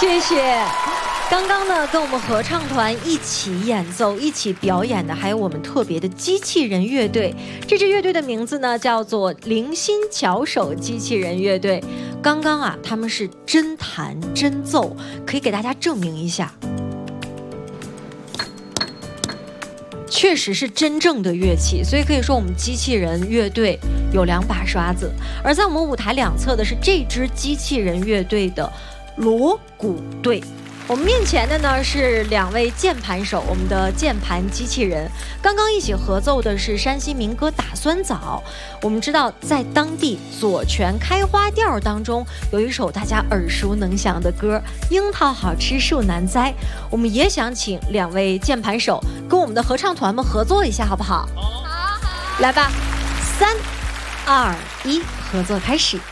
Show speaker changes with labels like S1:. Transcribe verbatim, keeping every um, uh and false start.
S1: 谢谢。刚刚呢，跟我们合唱团一起演奏、一起表演的，还有我们特别的机器人乐队。这支乐队的名字呢，叫做灵心巧手机器人乐队。刚刚啊，他们是真弹真奏，可以给大家证明一下，确实是真正的乐器，所以可以说我们机器人乐队有两把刷子。而在我们舞台两侧的是这支机器人乐队的锣鼓队。我们面前的呢是两位键盘手，我们的键盘机器人。刚刚一起合奏的是山西民歌《打酸枣》。我们知道，在当地左权开花调当中有一首大家耳熟能详的歌《樱桃好吃树难栽》。我们也想请两位键盘手跟我们的合唱团们合作一下，好不好？好，好。来吧，三、二、一，合作开始。